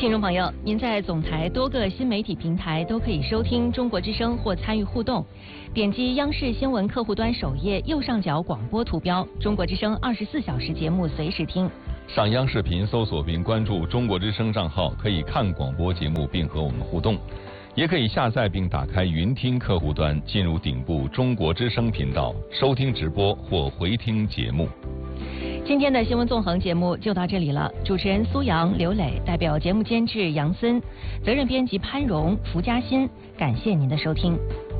听众朋友，您在总台多个新媒体平台都可以收听中国之声或参与互动。点击央视新闻客户端首页右上角广播图标，中国之声24小时节目随时听。 上央视频搜索并关注中国之声账号，可以看广播节目并和我们互动。也可以下载并打开云听客户端，进入顶部中国之声频道，收听直播或回听节目。 今天的新闻纵横节目就到这里了，主持人苏阳、刘磊，代表节目监制杨森，责任编辑潘荣、福嘉欣，感谢您的收听。